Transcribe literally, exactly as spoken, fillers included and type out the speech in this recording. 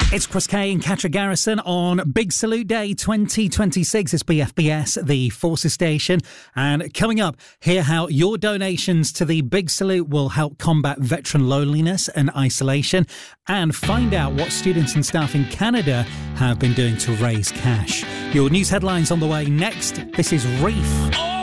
It's Chris Kay and Katra Garrison on Big Salute Day twenty twenty-six. It's B F B S, the Forces Station. And coming up, hear how your donations to the Big Salute will help combat veteran loneliness and isolation. And find out what students and staff in Canada have been doing to raise cash. Your news headlines on the way next. This is Reef.